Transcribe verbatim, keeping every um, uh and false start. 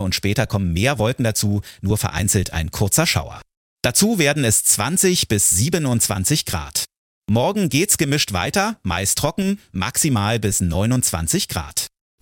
und später kommen mehr Wolken dazu, nur vereinzelt ein kurzer Schauer. Dazu werden es zwanzig bis siebenundzwanzig Grad. Morgen geht's gemischt weiter, meist trocken, maximal bis neunundzwanzig Grad.